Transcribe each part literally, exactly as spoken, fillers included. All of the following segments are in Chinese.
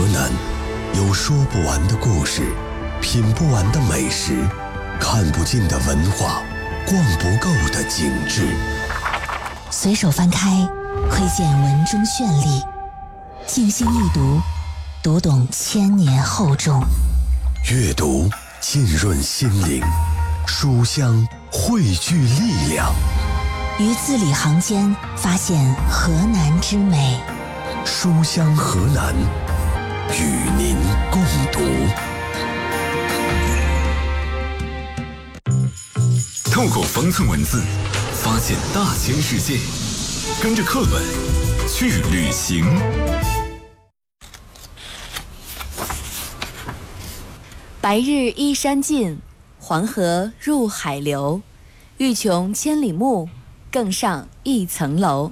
南，有说不完的故事，品不完的美食，看不尽的文化，逛不够的景致。 随手翻开，窥见文中绚丽；静心一读，读懂千年厚重。 阅读浸润心灵，书香汇聚力量。 于字里行间发现河南之美。 书香河南，与您共读。 透过方寸文字，发现大千世界，跟着课本去旅行。 白日依山尽，黄河入海流。欲穷千里目，更上一层楼。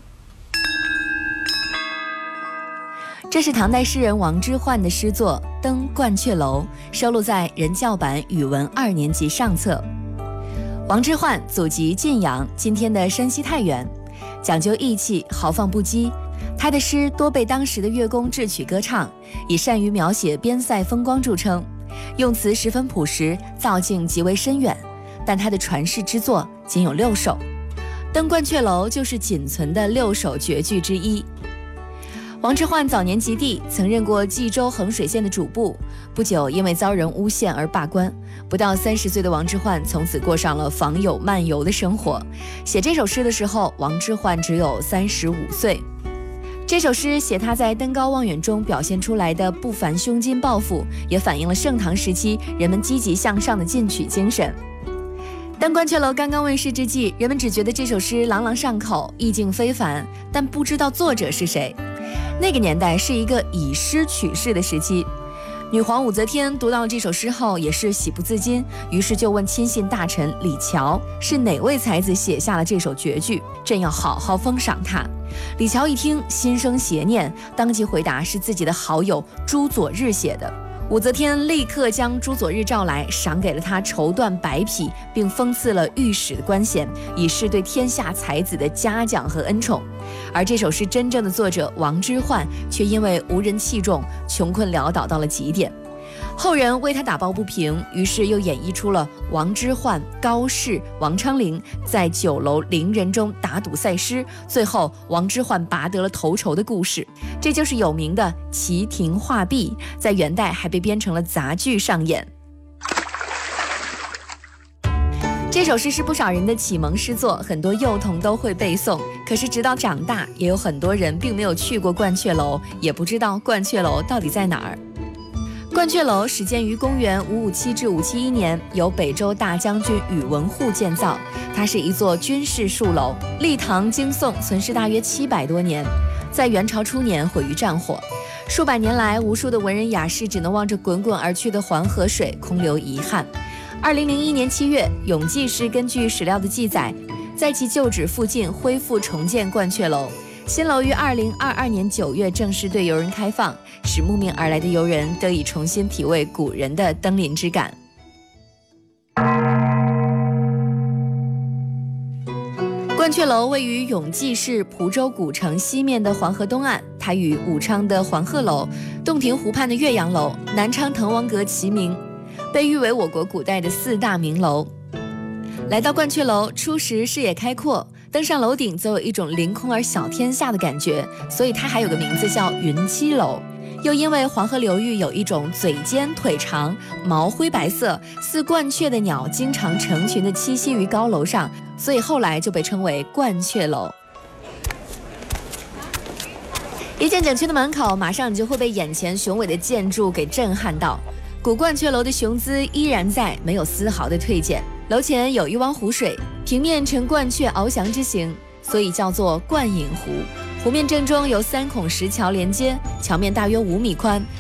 这是唐代诗人王之涣的诗作《登鹳雀楼》，收录在人教版语文二年级上册。王之涣祖籍晋阳，今天的山西太原，讲究义气，豪放不羁。他的诗多被当时的乐工制曲歌唱，以善于描写边塞风光著称，用词十分朴实，造境极为深远。但他的传世之作仅有六首，《登鹳雀楼》就是仅存的六首绝句之一。王之涣早年及第，曾任过冀州衡水县的主簿，不久因为遭人诬陷而罢官。不到三十岁的王之涣从此过上了访友漫游的生活。写这首诗的时候，王之涣只有三十五岁。这首诗写他在登高望远中表现出来的不凡胸襟抱负，也反映了盛唐时期人们积极向上的进取精神。登鹳雀楼刚刚问世之际，人们只觉得这首诗朗朗上口，意境非凡，但不知道作者是谁。那个年代是一个以诗取士的时期，女皇武则天读到了这首诗后也是喜不自禁，于是就问亲信大臣李峤是哪位才子写下了这首绝句，朕要好好封赏他。李峤一听心生邪念，当即回答是自己的好友朱佐日写的。武则天立刻将朱佐日召来，赏给了他绸缎百匹，并封赐了御史的官衔，以示对天下才子的嘉奖和恩宠。而这首诗真正的作者王之涣却因为无人器重，穷困潦倒到了极点。后人为他打抱不平，于是又演绎出了王之涣、高适、王昌龄在酒楼伶人中打赌赛诗，最后王之涣拔得了头筹的故事。这就是有名的齐亭画壁，在元代还被编成了杂剧上演。这首诗是不少人的启蒙诗作，很多幼童都会背诵。可是直到长大，也有很多人并没有去过鹳雀楼，也不知道鹳雀楼到底在哪儿。鹳雀楼始建于公元五五七至五七一年，由北周大将军宇文护建造。它是一座军事戍楼，历唐经宋，存世大约七百多年。在元朝初年毁于战火，数百年来，无数的文人雅士只能望着滚滚而去的黄河水，空留遗憾。二零零一年七月，永济市根据史料的记载，在其旧址附近恢复重建鹳雀楼。新楼于二零二二年九月正式对游人开放，使慕名而来的游人得以重新体味古人的登临之感。鹳雀楼位于永济市蒲州古城西面的黄河东岸，它与武昌的黄鹤楼、洞庭湖畔的岳阳楼、南昌滕王阁齐名，被誉为我国古代的四大名楼。来到鹳雀楼，初时视野开阔，登上楼顶则有一种凌空而小天下的感觉，所以它还有个名字叫云栖楼。又因为黄河流域有一种嘴尖腿长、毛灰白色、似鹳雀的鸟经常成群地栖息于高楼上，所以后来就被称为鹳雀楼。一进景区的门口，马上你就会被眼前雄伟的建筑给震撼到。古鹳雀楼的雄姿依然在，没有丝毫的退减。楼前有一汪湖水，平面呈鹳雀翱翔之形，所以叫做鹳影湖。湖面正中有三孔石桥连接，桥面大约五米宽，